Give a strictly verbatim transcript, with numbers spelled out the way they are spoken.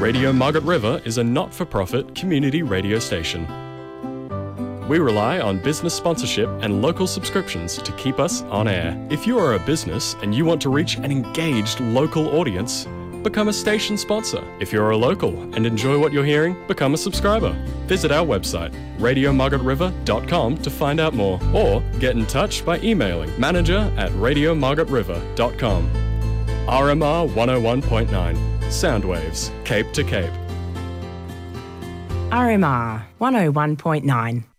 Radio Margaret River is a not-for-profit community radio station. We rely on business sponsorship and local subscriptions to keep us on air. If you are a business and you want to reach an engaged local audience, become a station sponsor. If you're a local and enjoy what you're hearing, become a subscriber. Visit our website, radio margaret river dot com, to find out more, or get in touch by emailing manager at radio margaret river dot com. R M R one oh one point nine, Soundwaves, Cape to Cape. R M R one oh one point nine.